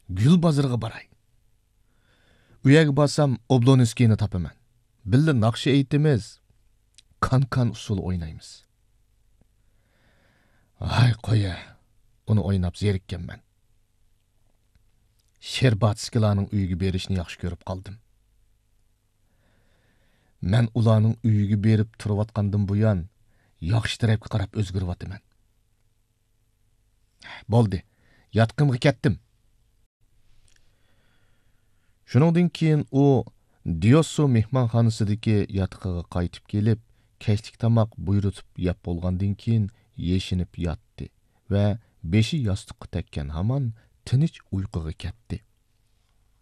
gül bozoriga boray. U yerga borsam Oblonskiyni topaman. Billa naqshi aytimiz, kan usuli o'ynaymiz. Ay qo'ya, uni o'ynab zerikkanman. Sherbatskilarning uyiga berishni yaxshi ko'rib qoldim. Men ularning uyiga berib turayotgandan buyon yaxshi tarafga qarab o'zgaryapman. Bo'ldi, yotqimga ketdim. Shuningdan keyin u Diosso mehmonxonasidagi yotiqiga qaytib kelib, kechlik tomoq buyurtib yeb bo'lgandan keyin yeshinib yotdi va beshi yostiqqa tekkan hamon tinch uyquga ketdi.